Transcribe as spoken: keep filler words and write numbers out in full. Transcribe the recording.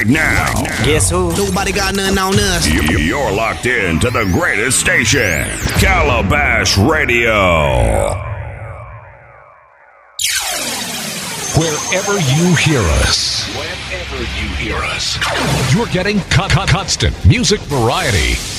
right now. Guess who? Nobody got nothing on us. You- You're locked in to the greatest station, Calabash Radio. Wherever you hear us, wherever you hear us, you're getting con- con- constant music variety.